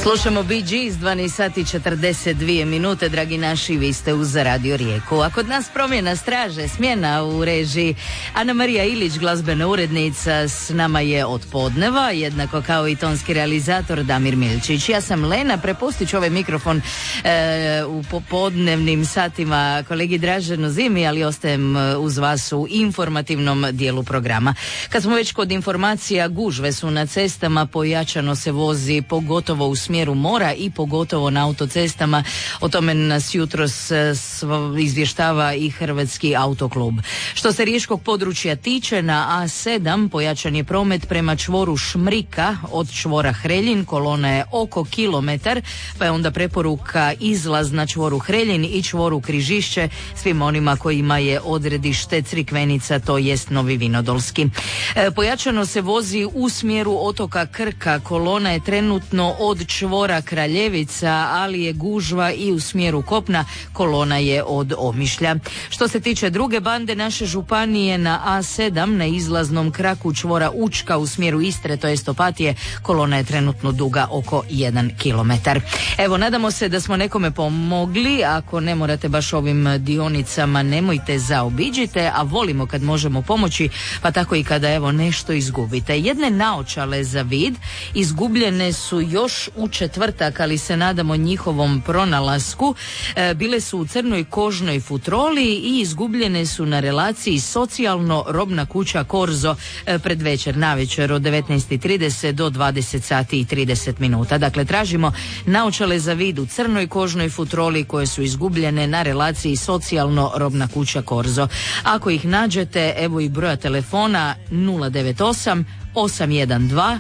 Slušamo Bee Gees, 12 sati 42 minute, dragi naši, vi ste uz Radio Rijeku. A kod nas promjena straže, smjena u režiji. Ana Marija Ilić, glazbena urednica, s nama je od podneva, jednako kao i tonski realizator Damir Milčić. Ja sam Lena, prepustit ću ovaj mikrofon u popodnevnim satima kolegi Draženu Zimi, ali ostajem uz vas u informativnom dijelu programa. Kad smo već kod informacija, gužve su na cestama, pojačano se vozi, pogotovo u smjeru mora i pogotovo na autocestama. O tome nas jutros izvještava i Hrvatski autoklub. Što se riječkog područja tiče, na A7 pojačan je promet prema čvoru Šmrika od čvora Hreljin, kolona je oko kilometar, pa je onda preporuka izlaz na čvoru Hreljin i čvoru Križišće svim onima kojima je odredište Crikvenica, to jest Novi Vinodolski. Pojačano se vozi u smjeru otoka Krka, kolona je trenutno od čvora Kraljevica, ali je gužva i u smjeru kopna, kolona je od Omišlja. Što se tiče druge bande naše županije, na A7 na izlaznom kraku čvora Učka u smjeru Istre, to jest Opatije, kolona je trenutno duga oko 1 kilometar. Evo, nadamo se da smo nekome pomogli. Ako ne morate baš ovim dionicama, nemojte, zaobiđite, a volimo kad možemo pomoći, pa tako i kada evo nešto izgubite. Jedne naočale za vid izgubljene su još u četvrtak, ali se nadamo njihovom pronalasku. Bile su u crnoj kožnoj futroli i izgubljene su na relaciji socijalno robna kuća Korzo predvečer, navečer od 19:30 do 20 sati i 30 minuta. Dakle, tražimo naočale za vid u crnoj kožnoj futroli koje su izgubljene na relaciji socijalno robna kuća Korzo. Ako ih nađete, evo i broja telefona 098 812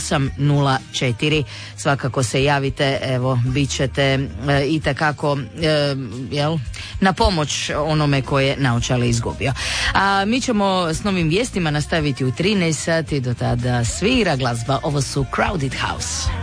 804. Svakako se javite, evo, bit ćete itekako na pomoć onome koje je naočale izgubio. A mi ćemo s novim vijestima nastaviti u 13 sati, do tada svira glazba. Ovo su Crowded House.